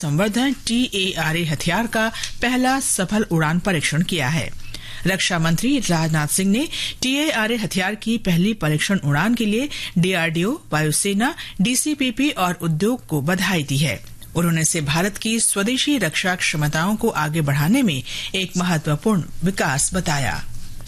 संवर्धन TARA हथियार का पहला सफल उड़ान परीक्षण किया है। रक्षा मंत्री राजनाथ सिंह ने TARA हथियार की पहली परीक्षण उड़ान के लिए DRDO, वायुसेना, DCPP और उद्योग को बधाई दी है। उन्होंने इसे भारत की स्वदेशी रक्षा क्षमताओं को आगे बढ़ाने में एक महत्वपूर्ण विकास बताया।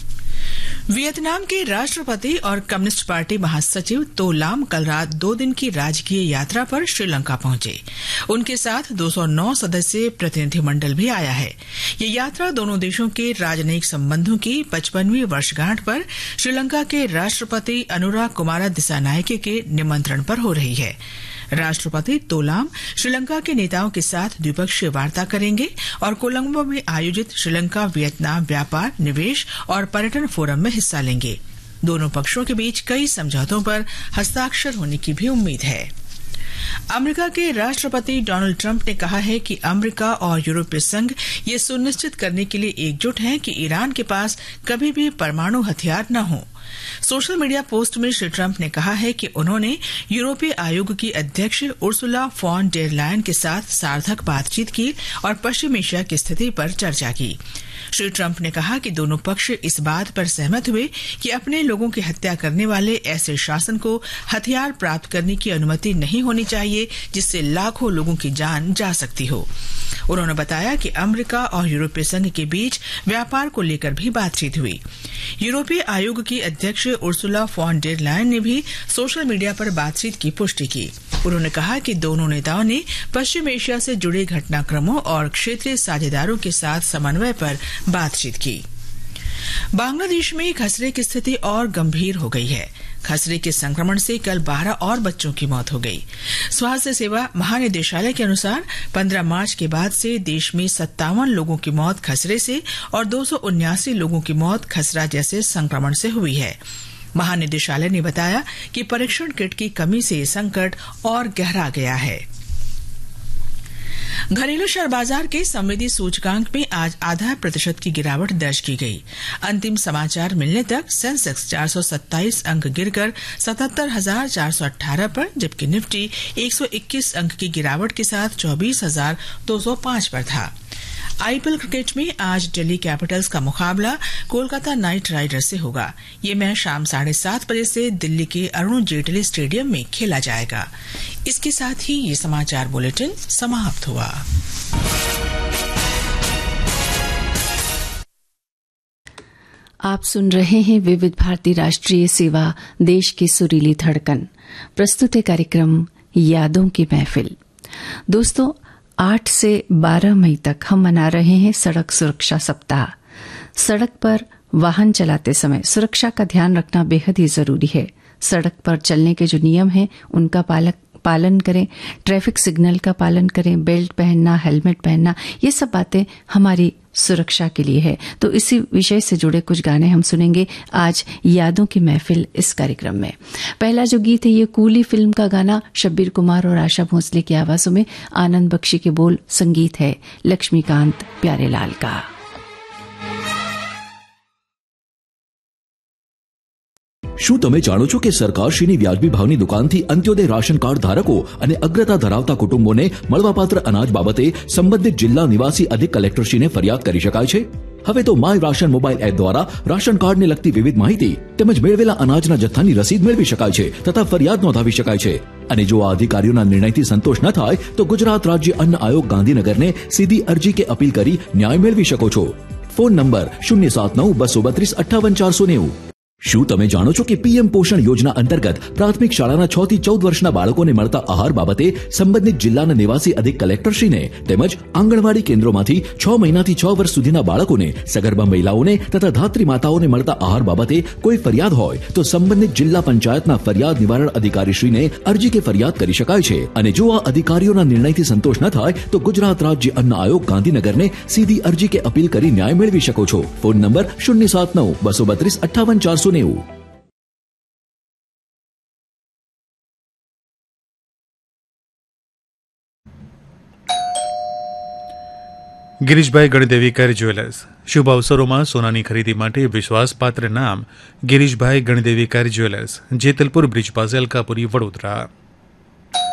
वियतनाम के राष्ट्रपति और कम्युनिस्ट पार्टी महासचिव तो लाम कल रात 2 दिन की राजकीय यात्रा पर श्रीलंका पहुंचे। उनके साथ 209 सदस्यीय प्रतिनिधिमंडल भी आया है। ये यात्रा दोनों देशों के राजनयिक संबंधों की 55वीं वर्षगांठ पर श्रीलंका के राष्ट्रपति अनुरा कुमारा दिसानायके के निमंत्रण पर हो रही है। राष्ट्रपति तोलाम श्रीलंका के नेताओं के साथ द्विपक्षीय वार्ता करेंगे और कोलंबो में आयोजित श्रीलंका वियतनाम व्यापार, निवेश और पर्यटन फोरम में हिस्सा लेंगे। दोनों पक्षों के बीच कई समझौतों पर हस्ताक्षर होने की भी उम्मीद है। अमेरिका के राष्ट्रपति डोनाल्ड ट्रंप ने कहा है कि अमेरिका और यूरोपीय संघ ये सुनिश्चित करने के लिए एकजुट हैं कि ईरान के पास कभी भी परमाणु हथियार न हो। सोशल मीडिया पोस्ट में श्री ट्रंप ने कहा है कि उन्होंने यूरोपीय आयोग की अध्यक्ष उर्सुला फॉन डेर लायन के साथ सार्थक बातचीत की और पश्चिम एशिया की स्थिति पर चर्चा की। श्री ट्रंप ने कहा कि दोनों पक्ष इस बात पर सहमत हुए कि अपने लोगों की हत्या करने वाले ऐसे शासन को हथियार प्राप्त करने की अनुमति नहीं होनी चाहिए जिससे लाखों लोगों की जान जा सकती हो। उन्होंने बताया कि अमेरिका और यूरोपीय संघ के बीच व्यापार को लेकर भी बातचीत हुई। यूरोपीय आयोग की अध्यक्ष उर्सुला फॉन डेर लायन ने भी सोशल मीडिया पर बातचीत की पुष्टि की। उन्होंने कहा कि दोनों नेताओं ने पश्चिम एशिया से जुड़े घटनाक्रमों और क्षेत्रीय साझेदारों के साथ समन्वय पर बातचीत की। बांग्लादेश में खसरे की स्थिति और गंभीर हो गई है। खसरे के संक्रमण से कल 12 और बच्चों की मौत हो गई। स्वास्थ्य सेवा महानिदेशालय के अनुसार 15 मार्च के बाद से देश में 57 लोगों की मौत खसरे से और 279 लोगों की मौत खसरा जैसे संक्रमण से हुई है। महानिदेशालय ने बताया कि परीक्षण किट की कमी से संकट और गहरा गया है। घरेलू शेयर बाजार के संवेदी सूचकांक में आज 0.5% की गिरावट दर्ज की गई। अंतिम समाचार मिलने तक सेंसेक्स 427 अंक गिरकर 77,418 पर, जबकि निफ्टी 121 अंक की गिरावट के साथ 24,205 पर था। IPL क्रिकेट में आज दिल्ली कैपिटल्स का मुकाबला कोलकाता नाइट राइडर्स से होगा। ये मैच शाम 7:30 बजे से दिल्ली के अरुण जेटली स्टेडियम में खेला जाएगा। इसके साथ ही ये समाचार बुलेटिन समाप्त हुआ। आप सुन रहे हैं विविध भारती राष्ट्रीय सेवा, देश की सुरीली धड़कन। प्रस्तुत है कार्यक्रम यादों की महफिल। दोस्तों, 8 से 12 मई तक हम मना रहे हैं सड़क सुरक्षा सप्ताह। सड़क पर वाहन चलाते समय सुरक्षा का ध्यान रखना बेहद ही जरूरी है। सड़क पर चलने के जो नियम हैं उनका पालन करें, ट्रैफिक सिग्नल का पालन करें, बेल्ट पहनना, हेलमेट पहनना, ये सब बातें हमारी सुरक्षा के लिए है। तो इसी विषय से जुड़े कुछ गाने हम सुनेंगे आज यादों की महफिल इस कार्यक्रम में। पहला जो गीत है ये कूली फिल्म का गाना, शब्बीर कुमार और आशा भोसले की आवाजों में, आनंद बख्शी के बोल, संगीत है लक्ष्मीकांत प्यारेलाल का। શું તમે જાણો છો કે સરકારશ્રીની વ્યાજબી ભાવની દુકાનથી અંત્યોદય રાશન કાર્ડ ધારકો અને અગ્રતા ધરાવતા કુટુંબોને મળવાપાત્ર અનાજ બાબતે સંબંધિત જિલ્લા નિવાસી અધિક કલેક્ટરશ્રીને ફરિયાદ કરી શકાય છે? હવે તો માય રાશન મોબાઈલ એપ દ્વારા રાશન કાર્ડને લગતી વિવિધ માહિતી તેમજ મેળવેલા અનાજના જથ્થાની રસીદ મેળવી શકાય છે તથા ફરિયાદ નોંધાવી શકાય છે। અને જો આ અધિકારીઓના નિર્ણયથી સંતોષ ન થાય તો ગુજરાત રાજ્ય અન્ન આયોગ ગાંધીનગરને સીધી અરજી કે અપીલ કરી ન્યાય મેળવી શકો છો। Phone number 079-232-58-490। શું તમે જાણો છો કે પીએમ પોષણ યોજના અંતર્ગત પ્રાથમિક શાળાના 6 થી 14 વર્ષના બાળકોને મળતા આહાર બાબતે સંબંધિત જિલ્લાના નિવાસી અધિક કલેક્ટરશ્રીને તેમજ આંગણવાડી કેન્દ્રોમાંથી 6 મહિનાથી 6 વર્ષ સુધીના બાળકોને, સગર્ભા મહિલાઓને તથા ધાત્રી માતાઓને મળતા આહાર બાબતે કોઈ ફરિયાદ હોય તો સંબંધિત જિલ્લા પંચાયતના ફરિયાદ નિવારણ અધિકારીશ્રીને અરજી કે ફરિયાદ કરી શકાય છે। અને જો આ અધિકારીઓના નિર્ણયથી સંતોષ ન થાય તો ગુજરાત રાજ્ય અન્ન આયોગ ગાંધીનગરને સીધી અરજી કે અપીલ કરી ન્યાય મેળવી શકો છો। Phone number 079-232-58-490। ગિરીશભાઈ ગણદેવીકર જ્વેલર્સ શુભ અવસરોમાં સોનાની ખરીદી માટે વિશ્વાસપાત્ર નામ ગિરીશભાઈ ગણદેવીકર જ્વેલર્સ, જેતલપુર બ્રિજ પાસે, અલકાપુરી, વડોદરા।